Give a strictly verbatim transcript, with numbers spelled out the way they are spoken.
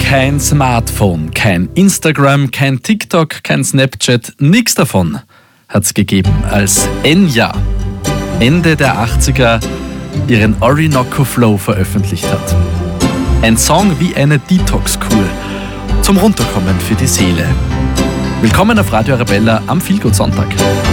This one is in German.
Kein Smartphone, kein Instagram, kein TikTok, kein Snapchat, nichts davon hat's gegeben, als Enya Ende der achtziger ihren Orinoco Flow veröffentlicht hat. Ein Song wie eine Detox-Kur zum Runterkommen für die Seele. Willkommen auf Radio Arabella am Feelgood Sonntag.